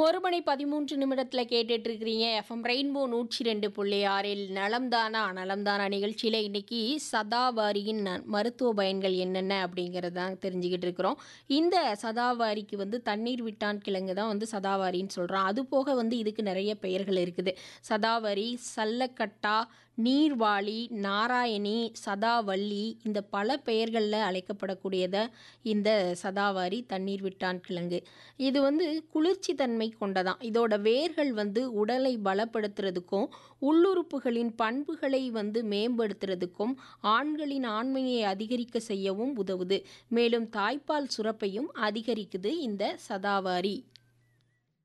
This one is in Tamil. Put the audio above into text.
1 மணி 13 நிமிடத்தில் கேட்டுட்டு இருக்கிறீங்க எஃப்எம் ரெயின்போ 102.6 நலம்தானா நலம்தானா நிகழ்ச்சியில் இன்னைக்கு சதாவாரியின் மருத்துவ பயன்கள் என்னென்ன அப்படிங்கிறது தான் தெரிஞ்சுக்கிட்டு இருக்கிறோம். இந்த சதாவாரிக்கு தண்ணீர் விட்டான் கிழங்கு தான் சதாவாரின்னு சொல்கிறோம். அது போக இதுக்கு நிறைய பெயர்கள் இருக்குது. சதாவரி, சல்லக்கட்டா, நீர்வாளி, நாராயணி, சதாவள்ளி, இந்த பல பெயர்களில் அழைக்கப்படக்கூடியத இந்த சதாவாரி தண்ணீர் விட்டான் கிழங்கு. இது குளிர்ச்சி தன்மை கொண்டதான். இதோட வேர்கள் உடலை பலப்படுத்துறதுக்கும் உள்ளுறுப்புகளின் பண்புகளை மேம்படுத்துறதுக்கும் ஆண்களின் ஆண்மையை அதிகரிக்க செய்யவும் உதவுது. மேலும் தாய்ப்பால் சுரப்பையும் அதிகரிக்குது இந்த சதாவாரி